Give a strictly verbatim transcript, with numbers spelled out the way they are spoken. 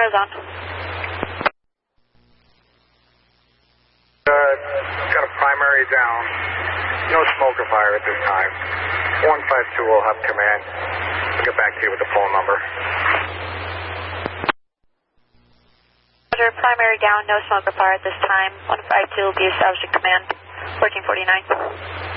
fire's on. Uh, got a primary down. No smoke or fire at this time. one five two will have command. We'll get back to you with the phone number. Roger, primary down, no smoke or fire at this time. one five two will be established at command. fourteen forty-nine.